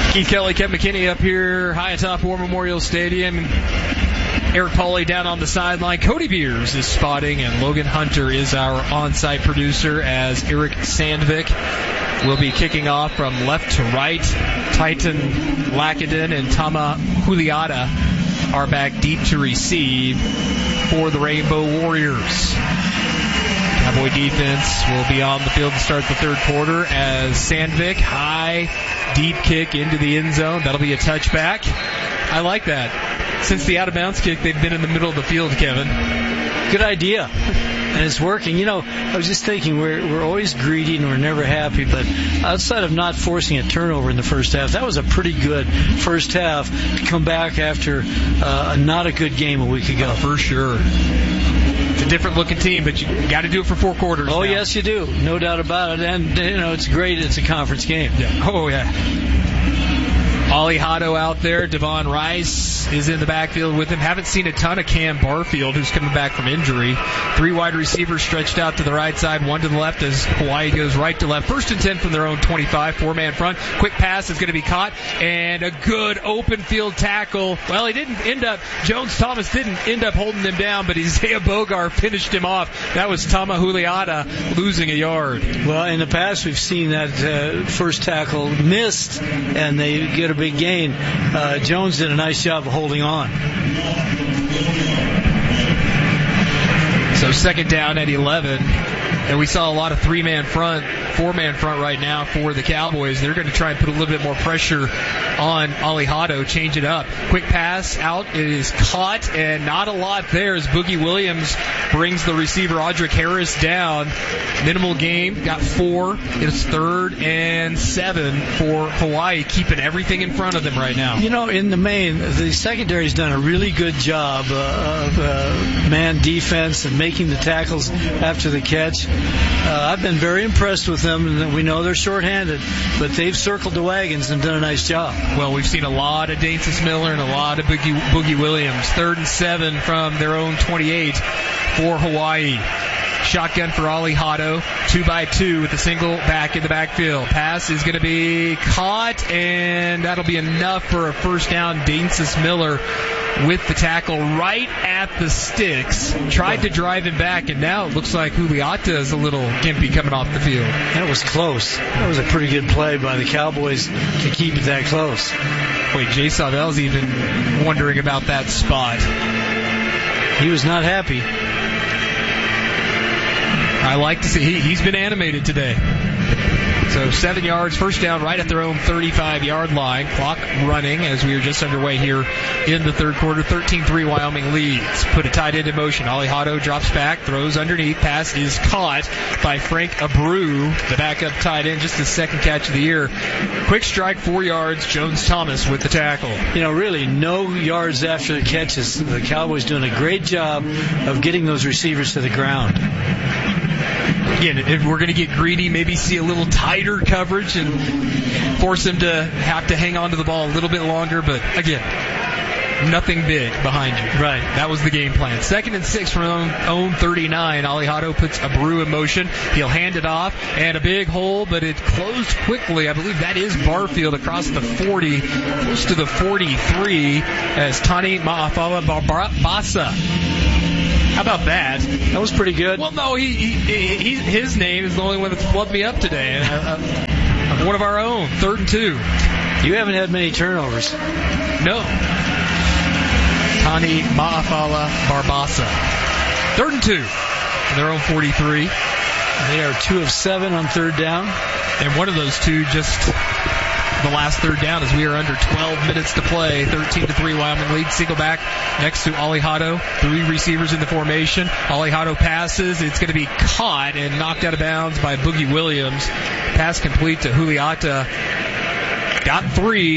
Keith Kelly, Kevin McKinney up here high atop War Memorial Stadium. Eric Pauly down on the sideline. Cody Beers is spotting, and Logan Hunter is our on-site producer as Eric Sandvik will be kicking off from left to right. Titan Lackadin and Tama Huliata are back deep to receive for the Rainbow Warriors. Cowboy defense will be on the field to start the third quarter as Sandvik, high, deep kick into the end zone. That'll be a touchback. I like that. Since the out-of-bounds kick, they've been in the middle of the field, Kevin. Good idea. And it's working. You know, I was just thinking we're always greedy and we're never happy, but outside of not forcing a turnover in the first half, that was a pretty good first half to come back after not a good game a week ago. For sure. It's a different-looking team, but you got to do it for 4 quarters. Oh, now. Yes, you do. No doubt about it. And, you know, it's great. It's a conference game. Yeah. Oh, yeah. Ollie Hotto out there. Devon Rice is in the backfield with him. Haven't seen a ton of Cam Barfield, who's coming back from injury. 3 wide receivers stretched out to the right side, 1 to the left as Hawaii goes right to left. 1st and 10 from their own 25, 4-man front. Quick pass is going to be caught, and a good open field tackle. Well, he didn't end up, Jones Thomas didn't end up holding him down, but Isaiah Bogar finished him off. That was Tama Huliata losing a yard. Well, in the past, we've seen that first tackle missed, and they get a big gain. Jones did a nice job of holding on. So 2nd down at 11. And we saw a lot of 3-man front, 4-man front right now for the Cowboys. They're going to try and put a little bit more pressure on Ollie Hotto, change it up. Quick pass out. It is caught, and not a lot there as Boogie Williams brings the receiver, Audric Harris, down. Minimal game. Got 4. It's 3rd and 7 for Hawaii, keeping everything in front of them right now. You know, in the main, the secondary's done a really good job of man defense and making the tackles after the catch. I've been very impressed with them, and we know they're shorthanded, but they've circled the wagons and done a nice job. Well, we've seen a lot of Dainsis Miller and a lot of Boogie Williams. 3rd and 7 from their own 28 for Hawaii. Shotgun for Ollie Hotto, 2x2 with a single back in the backfield. Pass is going to be caught, and that'll be enough for a first down. Dainsis Miller with the tackle right at the sticks. Tried to drive him back, and now it looks like Huliata is a little gimpy coming off the field. That was close. That was a pretty good play by the Cowboys to keep it that close. Wait, Jay Sauvel's even wondering about that spot. He was not happy. I like to see he's been animated today. So 7 yards, first down right at their own 35-yard line. Clock running as we are just underway here in the third quarter. 13-3 Wyoming leads. Put a tight end in motion. Ollie Hotto drops back, throws underneath. Pass is caught by Frank Abreu, the backup tight end, just his 2nd catch of the year. Quick strike, 4 yards. Jones Thomas with the tackle. You know, really no yards after the catches. The Cowboys doing a great job of getting those receivers to the ground. Again, if we're going to get greedy, maybe see a little tighter coverage and force them to have to hang on to the ball a little bit longer. But, again, nothing big behind you. Right. That was the game plan. 2nd and 6 from own 39. Ollie Hotto puts Abreu in motion. He'll hand it off, and a big hole, but it closed quickly. I believe that is Barfield across the 40, close to the 43, as Tani Ma'afala Barbasa. How about that? That was pretty good. Well, no, his name is the only one that's flubbed me up today. One of our own. 3rd and 2. You haven't had many turnovers. No. Tani Ma'afala Barbasa. 3rd and 2. Their own 43. They are 2 of 7 on 3rd down. And one of those 2 just the last 3rd down as we are under 12 minutes to play. 13-3 Wyoming lead. Single back next to Ollie Hotto. 3 receivers in the formation. Ollie Hotto passes. It's going to be caught and knocked out of bounds by Boogie Williams. Pass complete to Huliata. Got 3.